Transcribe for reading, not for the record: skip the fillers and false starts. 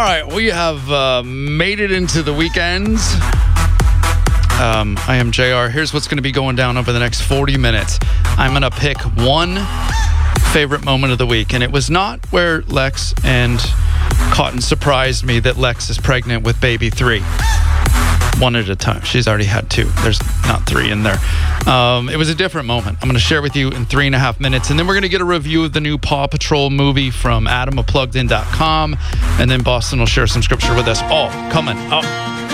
right, we have made it into the weekends. I am JR. Here's what's going to be going down over the next 40 minutes. I'm going to pick one favorite moment of the week, and it was not where Lex and Cotton surprised me that Lex is pregnant with baby 3. One at a time. She's already had 2. There's not 3 in there. It was a different moment. I'm going to share with you in 3.5 minutes, and then we're going to get a review of the new Paw Patrol movie from Adam of PluggedIn.com, and then Boston will share some scripture with us. All coming up.